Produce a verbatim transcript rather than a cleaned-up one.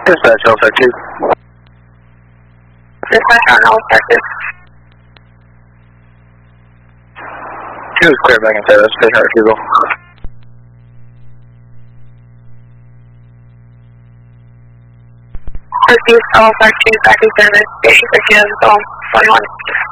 Dispatch, L S two. Dispatch on all sectors. Two is clear back in service, station refusal. Refuse all sectors back in service, station refusal, twenty-one.